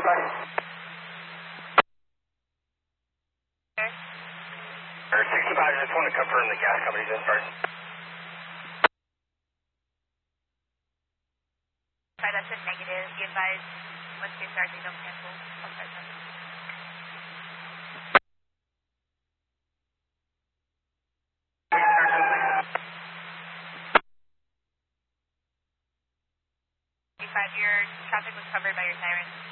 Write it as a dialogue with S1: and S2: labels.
S1: 65, just want to confirm the gas company's in first.
S2: Sorry, that's a negative. Be advised, once they start, they don't cancel. Your traffic was covered by your siren.